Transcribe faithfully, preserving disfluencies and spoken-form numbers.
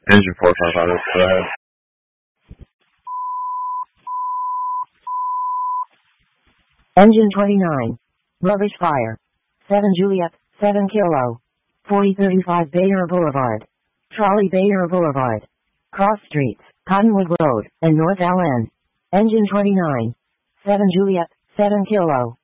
Engine four five five, go ahead. Engine twenty-nine. Rubbish fire. seven Juliet, seven Kilo. forty thirty-five Bayer Boulevard. Trolley Bayer Boulevard. Cross Streets, Cottonwood Road, and North Allen. Engine twenty-nine. seven Juliet, seven Kilo.